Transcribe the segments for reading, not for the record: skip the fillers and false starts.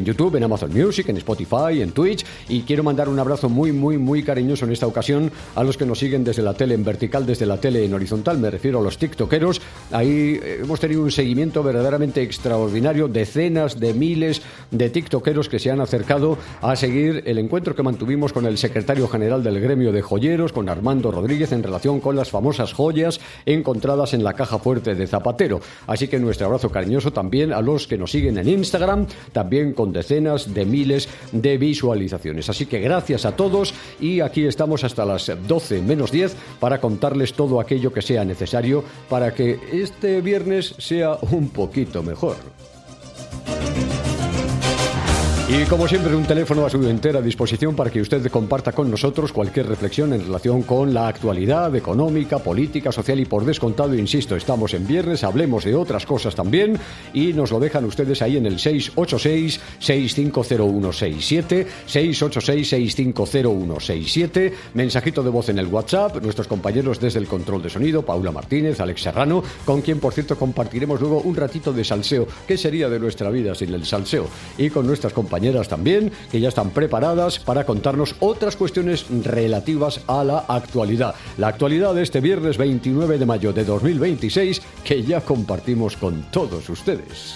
YouTube, en Amazon Music, en Spotify, en Twitch, y quiero mandar un abrazo muy, muy, muy cariñoso en esta ocasión a los que nos siguen desde la tele en vertical, desde la tele en horizontal, me refiero a los tiktokeros. Ahí hemos tenido un seguimiento verdaderamente extraordinario, decenas de miles de tiktokeros que se han acercado a seguir el encuentro que mantuvimos con el secretario general del gremio de joyeros, con Armando Rodríguez, en relación con las famosas joyas encontradas en la caja fuerte de Zapatero. Así que nuestro abrazo cariñoso también a los que nos siguen en Instagram, también con decenas de miles de visualizaciones. Así que gracias a todos, y aquí estamos hasta las 12 menos 10 para contarles todo aquello que sea necesario para que este viernes sea un poquito mejor. Y como siempre, un teléfono a su entera disposición para que usted comparta con nosotros cualquier reflexión en relación con la actualidad económica, política, social, y por descontado, insisto, estamos en viernes, hablemos de otras cosas también, y nos lo dejan ustedes ahí en el 686-650167, 686-650167, mensajito de voz en el WhatsApp, nuestros compañeros desde el control de sonido, Paula Martínez, Alex Serrano, con quien, por cierto, compartiremos luego un ratito de salseo. ¿Qué sería de nuestra vida sin el salseo? Y con nuestras compañeras también, que ya están preparadas para contarnos otras cuestiones relativas a la actualidad. La actualidad de este viernes 29 de mayo de 2026, que ya compartimos con todos ustedes.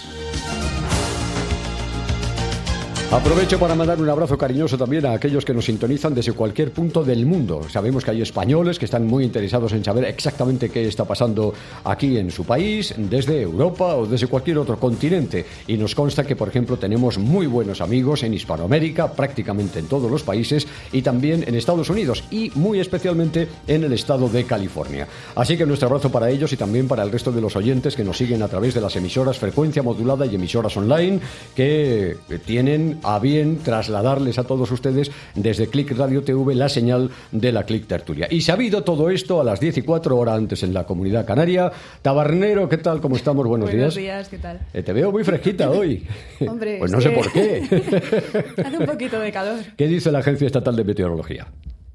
Aprovecho para mandar un abrazo cariñoso también a aquellos que nos sintonizan desde cualquier punto del mundo. Sabemos que hay españoles que están muy interesados en saber exactamente qué está pasando aquí en su país, desde Europa o desde cualquier otro continente. Y nos consta que, por ejemplo, tenemos muy buenos amigos en Hispanoamérica, prácticamente en todos los países, y también en Estados Unidos, y muy especialmente en el estado de California. Así que nuestro abrazo para ellos y también para el resto de los oyentes que nos siguen a través de las emisoras Frecuencia Modulada y emisoras online, que tienen a bien trasladarles a todos ustedes desde Click Radio TV la señal de la Click Tertulia. Y sabido todo esto, a las 10:04, hora antes en la Comunidad Canaria. Tabernero, ¿qué tal? ¿Cómo estamos? Buenos días. Buenos días, ¿qué tal? Te veo muy fresquita hoy. Hombre, pues no sé por qué. Hace un poquito de calor. ¿Qué dice la Agencia Estatal de Meteorología?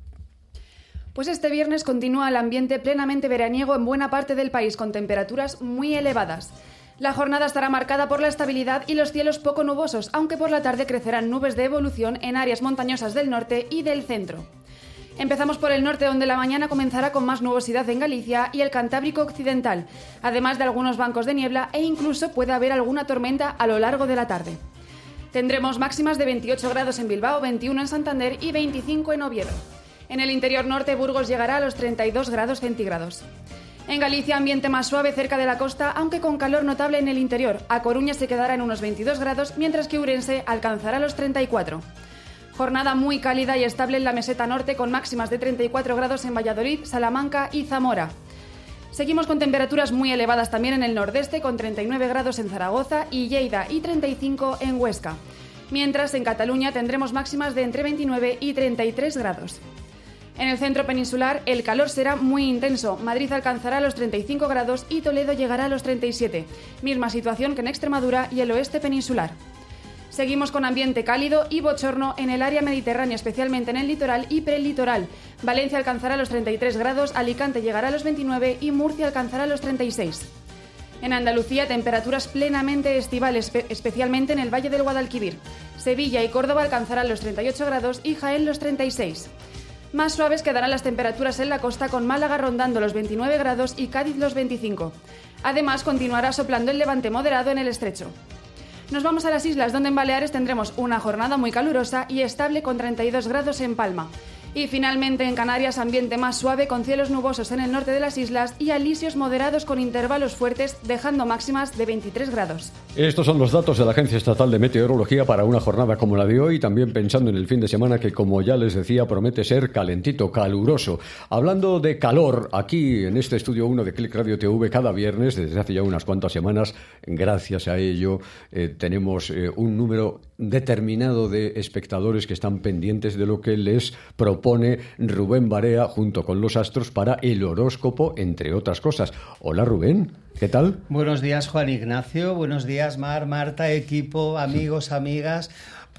Pues este viernes continúa el ambiente plenamente veraniego en buena parte del país, con temperaturas muy elevadas. La jornada estará marcada por la estabilidad y los cielos poco nubosos, aunque por la tarde crecerán nubes de evolución en áreas montañosas del norte y del centro. Empezamos por el norte, donde la mañana comenzará con más nubosidad en Galicia y el Cantábrico occidental, además de algunos bancos de niebla, e incluso puede haber alguna tormenta a lo largo de la tarde. Tendremos máximas de 28 grados en Bilbao, 21 en Santander y 25 en Oviedo. En el interior norte, Burgos llegará a los 32 grados centígrados. En Galicia, ambiente más suave cerca de la costa, aunque con calor notable en el interior. A Coruña se quedará en unos 22 grados, mientras que Ourense alcanzará los 34. Jornada muy cálida y estable en la meseta norte, con máximas de 34 grados en Valladolid, Salamanca y Zamora. Seguimos con temperaturas muy elevadas también en el nordeste, con 39 grados en Zaragoza y Lleida y 35 en Huesca. Mientras en Cataluña tendremos máximas de entre 29 y 33 grados. En el centro peninsular el calor será muy intenso. Madrid alcanzará los 35 grados y Toledo llegará a los 37. Misma situación que en Extremadura y el oeste peninsular. Seguimos con ambiente cálido y bochorno en el área mediterránea, especialmente en el litoral y prelitoral. Valencia alcanzará los 33 grados, Alicante llegará a los 29 y Murcia alcanzará los 36. En Andalucía, temperaturas plenamente estivales, especialmente en el Valle del Guadalquivir. Sevilla y Córdoba alcanzarán los 38 grados y Jaén los 36. Más suaves quedarán las temperaturas en la costa, con Málaga rondando los 29 grados y Cádiz los 25. Además, continuará soplando el levante moderado en el estrecho. Nos vamos a las islas, donde en Baleares tendremos una jornada muy calurosa y estable con 32 grados en Palma. Y finalmente en Canarias, ambiente más suave con cielos nubosos en el norte de las islas y alisios moderados con intervalos fuertes, dejando máximas de 23 grados. Estos son los datos de la Agencia Estatal de Meteorología para una jornada como la de hoy, también pensando en el fin de semana que, como ya les decía, promete ser calentito, caluroso. Hablando de calor, aquí en este Estudio 1 de Click Radio TV cada viernes, desde hace ya unas cuantas semanas, gracias a ello, tenemos un número determinado de espectadores que están pendientes de lo que les propone Rubén Barea junto con los astros para el horóscopo, entre otras cosas. Hola Rubén, ¿qué tal? Buenos días Juan Ignacio, buenos días Mar, Marta, equipo, amigos, amigas.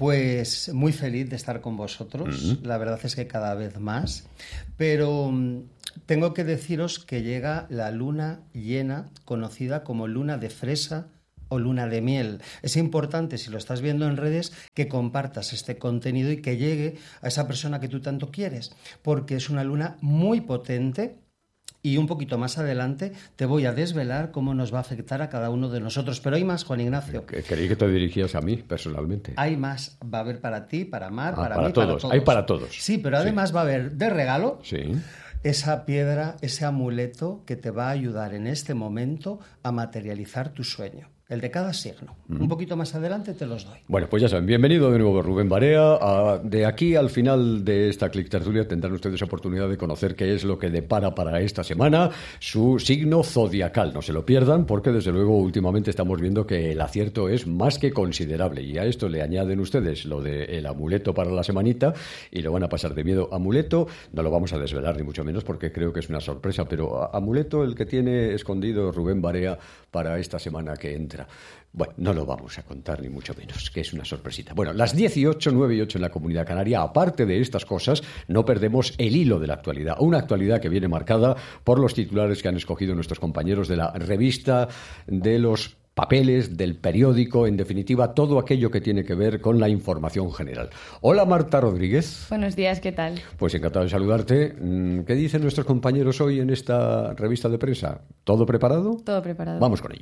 Pues muy feliz de estar con vosotros, La verdad es que cada vez más, pero tengo que deciros que llega la luna llena, conocida como luna de fresa o luna de miel. Es importante, si lo estás viendo en redes, que compartas este contenido y que llegue a esa persona que tú tanto quieres, porque es una luna muy potente. Y un poquito más adelante te voy a desvelar cómo nos va a afectar a cada uno de nosotros. Pero hay más, Juan Ignacio. Creí que te dirigías a mí, personalmente. Hay más. Va a haber para ti, para Mar, para mí, todos. para todos. Hay para todos. Sí, pero además va a haber de regalo esa piedra, ese amuleto que te va a ayudar en este momento a materializar tu sueño. El de cada signo. Un poquito más adelante te los doy. Bueno, pues ya saben, bienvenido de nuevo Rubén Barea. De aquí al final de esta Click Tertulia tendrán ustedes oportunidad de conocer qué es lo que depara para esta semana su signo zodiacal. No se lo pierdan porque desde luego últimamente estamos viendo que el acierto es más que considerable. Y a esto le añaden ustedes lo del amuleto para la semanita y lo van a pasar de miedo. Amuleto no lo vamos a desvelar ni mucho menos porque creo que es una sorpresa, pero amuleto el que tiene escondido Rubén Barea para esta semana que entra. Bueno, no lo vamos a contar ni mucho menos, que es una sorpresita. Bueno, las 18, 9 y 8 en la Comunidad Canaria, aparte de estas cosas, no perdemos el hilo de la actualidad. Una actualidad que viene marcada por los titulares que han escogido nuestros compañeros de la revista, de los papeles, del periódico, en definitiva, todo aquello que tiene que ver con la información general. Hola, Marta Rodríguez. Buenos días, ¿qué tal? Pues encantado de saludarte. ¿Qué dicen nuestros compañeros hoy en esta revista de prensa? ¿Todo preparado? Todo preparado. Vamos con ello.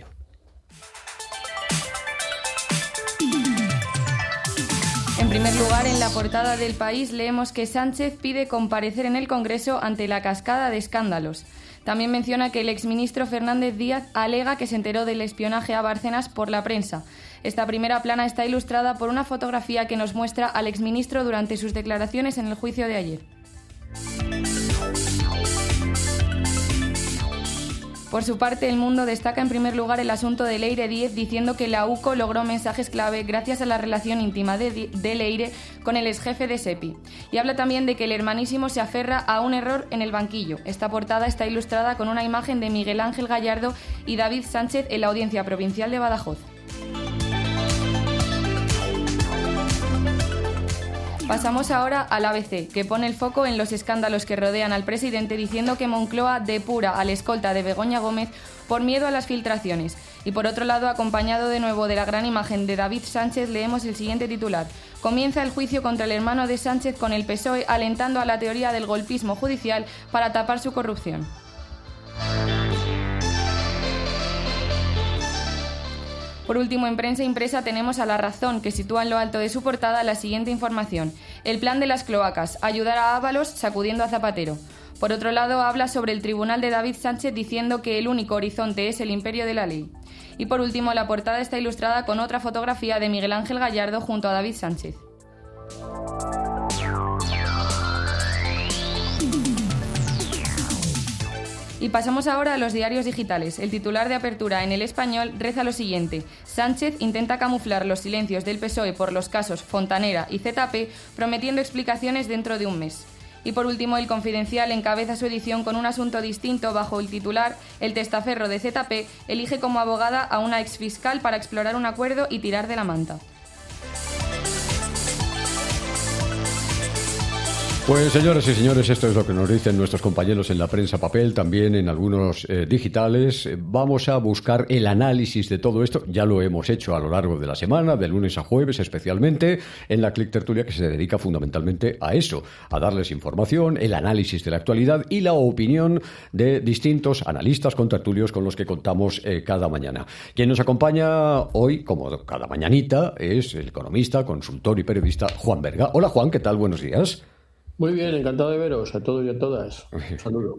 En primer lugar, en la portada del País leemos que Sánchez pide comparecer en el Congreso ante la cascada de escándalos. También menciona que el exministro Fernández Díaz alega que se enteró del espionaje a Bárcenas por la prensa. Esta primera plana está ilustrada por una fotografía que nos muestra al exministro durante sus declaraciones en el juicio de ayer. Por su parte, El Mundo destaca en primer lugar el asunto de Leire Díez, diciendo que la UCO logró mensajes clave gracias a la relación íntima de Leire con el exjefe de SEPI. Y habla también de que el hermanísimo se aferra a un error en el banquillo. Esta portada está ilustrada con una imagen de Miguel Ángel Gallardo y David Sánchez en la Audiencia Provincial de Badajoz. Pasamos ahora al ABC, que pone el foco en los escándalos que rodean al presidente, diciendo que Moncloa depura al escolta de Begoña Gómez por miedo a las filtraciones. Y por otro lado, acompañado de nuevo de la gran imagen de David Sánchez, leemos el siguiente titular. Comienza el juicio contra el hermano de Sánchez con el PSOE alentando a la teoría del golpismo judicial para tapar su corrupción. Por último, en prensa impresa tenemos a La Razón, que sitúa en lo alto de su portada la siguiente información. El plan de las cloacas, ayudar a Ábalos sacudiendo a Zapatero. Por otro lado, habla sobre el tribunal de David Sánchez diciendo que el único horizonte es el imperio de la ley. Y por último, la portada está ilustrada con otra fotografía de Miguel Ángel Gallardo junto a David Sánchez. Y pasamos ahora a los diarios digitales. El titular de apertura en El Español reza lo siguiente. Sánchez intenta camuflar los silencios del PSOE por los casos Fontanera y ZP, prometiendo explicaciones dentro de un mes. Y por último, El Confidencial encabeza su edición con un asunto distinto bajo el titular. El testaferro de ZP elige como abogada a una exfiscal para explorar un acuerdo y tirar de la manta. Pues señoras y señores, esto es lo que nos dicen nuestros compañeros en la prensa papel, también en algunos digitales. Vamos a buscar el análisis de todo esto. Ya lo hemos hecho a lo largo de la semana, de lunes a jueves especialmente, en la Click Tertulia, que se dedica fundamentalmente a eso, a darles información, el análisis de la actualidad y la opinión de distintos analistas contertulios con los que contamos cada mañana. Quien nos acompaña hoy, como cada mañanita, es el economista, consultor y periodista Juan Berga. Hola Juan, ¿qué tal? Buenos días. Muy bien, encantado de veros a todos y a todas. Un saludo.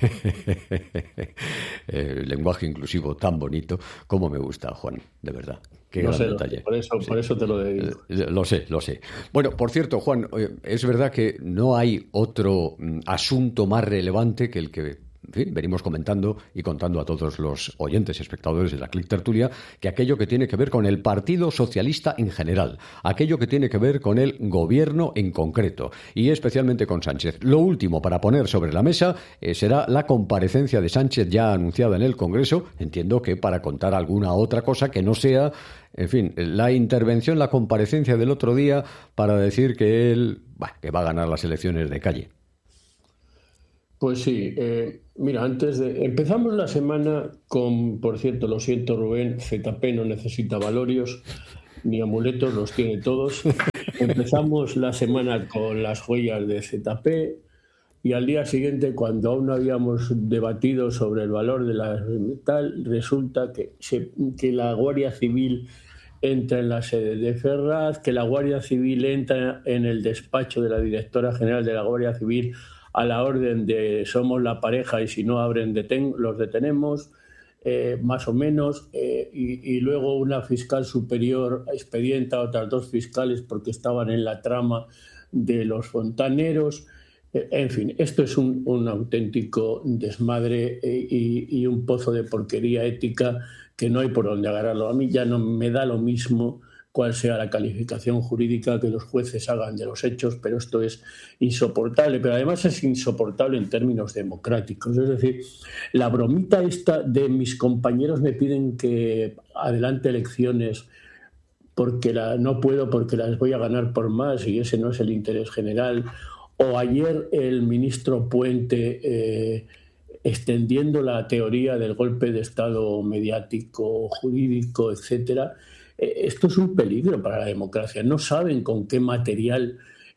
El lenguaje inclusivo tan bonito, como me gusta, Juan, de verdad. Qué gran detalle. Por eso te lo dedico. Lo sé. Bueno, por cierto, Juan, es verdad que no hay otro asunto más relevante que el que en fin, venimos comentando y contando a todos los oyentes y espectadores de la Click Tertulia, que aquello que tiene que ver con el Partido Socialista en general, aquello que tiene que ver con el gobierno en concreto y especialmente con Sánchez. Lo último para poner sobre la mesa será la comparecencia de Sánchez ya anunciada en el Congreso, entiendo que para contar alguna otra cosa que no sea, en fin, la intervención, la comparecencia del otro día para decir que él que va a ganar las elecciones de calle. Pues sí, mira, empezamos la semana con, por cierto, lo siento Rubén, ZP no necesita valorios ni amuletos, los tiene todos. Empezamos la semana con las joyas de ZP y al día siguiente, cuando aún no habíamos debatido sobre el valor de la tal, resulta que la Guardia Civil entra en la sede de Ferraz, que la Guardia Civil entra en el despacho de la directora general de la Guardia Civil a la orden de somos la pareja y si no abren los detenemos, más o menos, y luego una fiscal superior expedienta a otras 2 fiscales porque estaban en la trama de los fontaneros. En fin, esto es un auténtico desmadre y un pozo de porquería ética que no hay por dónde agarrarlo. A mí ya no me da lo mismo cuál sea la calificación jurídica que los jueces hagan de los hechos, pero esto es insoportable. Pero además es insoportable en términos democráticos. Es decir, la bromita esta de mis compañeros me piden que adelante elecciones porque no puedo porque las voy a ganar por más y ese no es el interés general. O ayer el ministro Puente extendiendo la teoría del golpe de Estado mediático, jurídico, etcétera. Esto es un peligro para la democracia. No saben con qué material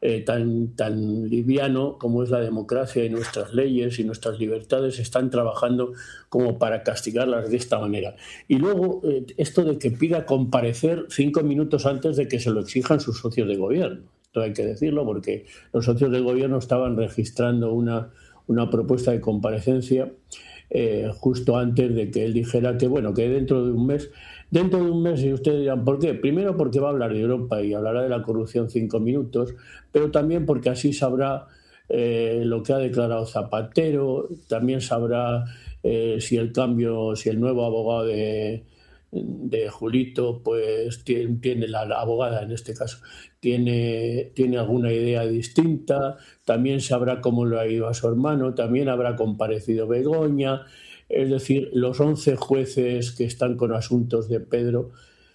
tan liviano como es la democracia y nuestras leyes y nuestras libertades están trabajando como para castigarlas de esta manera. Y luego esto de que pida comparecer 5 minutos antes de que se lo exijan sus socios de gobierno. Esto hay que decirlo porque los socios del gobierno estaban registrando una propuesta de comparecencia justo antes de que él dijera que dentro de un mes, y ustedes dirán, ¿por qué? Primero porque va a hablar de Europa y hablará de la corrupción 5 minutos, pero también porque así sabrá lo que ha declarado Zapatero, también sabrá si el nuevo abogado de Julito, pues tiene la abogada en este caso, tiene alguna idea distinta, también sabrá cómo le ha ido a su hermano, también habrá comparecido Begoña, es decir, los 11 jueces que están con asuntos de Pedro.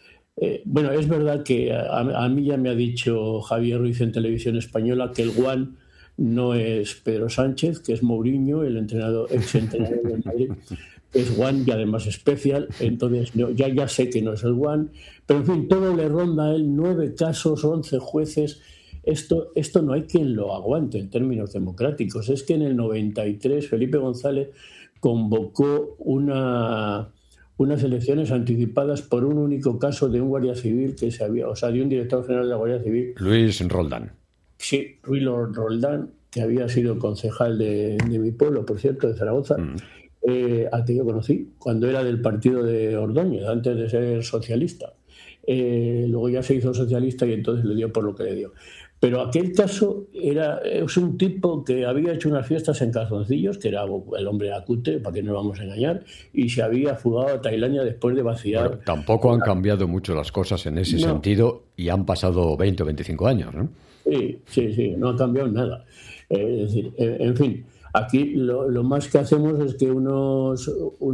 Es verdad que a mí ya me ha dicho Javier Ruiz en Televisión Española que el Guan no es Pedro Sánchez, que es Mourinho, el ex entrenador del Madrid. Es Juan y además especial, entonces ya sé que no es el Juan, pero en fin, todo le ronda a él, 9 casos, 11 jueces. Esto no hay quien lo aguante en términos democráticos. Es que en el 93 Felipe González convocó unas elecciones anticipadas por un único caso de un guardia civil de un director general de la Guardia Civil. Luis Roldán. Sí, Luis Roldán, que había sido concejal de mi pueblo, por cierto, de Zaragoza. Al que yo conocí cuando era del partido de Ordóñez, antes de ser socialista. Luego ya se hizo socialista y entonces le dio por lo que le dio. Pero aquel caso es un tipo que había hecho unas fiestas en calzoncillos, que era el hombre acute, para que no vamos a engañar, y se había fugado a Tailandia después de vaciar. Bueno, tampoco han cambiado mucho las cosas en ese sentido y han pasado 20 o 25 años, ¿no? Sí, no ha cambiado nada. Es decir, en fin, aquí lo más que hacemos es que unos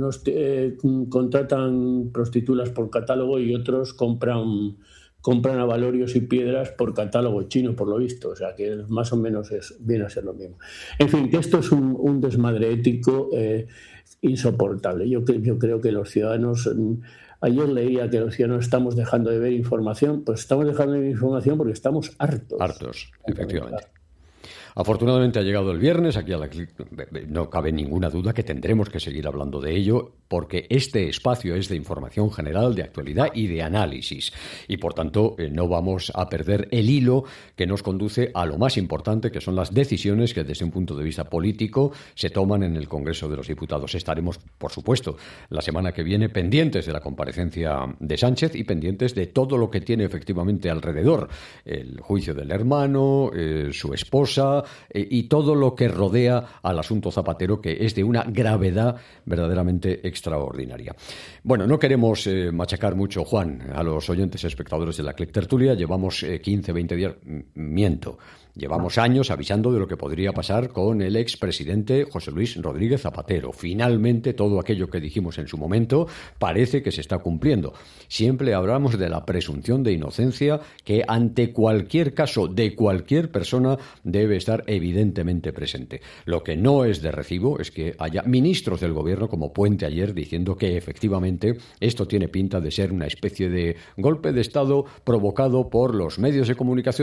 contratan prostitutas por catálogo y otros compran avalorios y piedras por catálogo chino, por lo visto. O sea, que más o menos viene a ser lo mismo. En fin, que esto es un desmadre ético insoportable. Yo creo que los ciudadanos... Ayer leía que los ciudadanos estamos dejando de ver información. Pues estamos dejando de ver información porque estamos hartos. Hartos, efectivamente. Afortunadamente ha llegado el viernes, aquí no cabe ninguna duda que tendremos que seguir hablando de ello, porque este espacio es de información general, de actualidad y de análisis. Y por tanto no vamos a perder el hilo que nos conduce a lo más importante, que son las decisiones que desde un punto de vista político se toman en el Congreso de los Diputados. Estaremos, por supuesto, la semana que viene pendientes de la comparecencia de Sánchez y pendientes de todo lo que tiene efectivamente alrededor. El juicio del hermano, su esposa... y todo lo que rodea al asunto Zapatero, que es de una gravedad verdaderamente extraordinaria. Bueno, no queremos machacar mucho, Juan, a los oyentes espectadores de la Click Tertulia. Llevamos 15, 20 días, llevamos años avisando de lo que podría pasar con el expresidente José Luis Rodríguez Zapatero. Finalmente, todo aquello que dijimos en su momento parece que se está cumpliendo. Siempre hablamos de la presunción de inocencia, que ante cualquier caso de cualquier persona debe estar estar evidentemente presente. Lo que no es de recibo es que haya ministros del gobierno como Puente ayer diciendo que efectivamente esto tiene pinta de ser una especie de golpe de Estado provocado por los medios de comunicación